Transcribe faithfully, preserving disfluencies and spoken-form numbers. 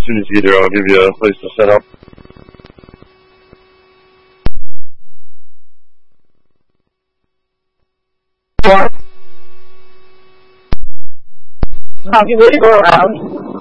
soon as you get there, I'll give you a place to set up. What? Um, you ready to go around?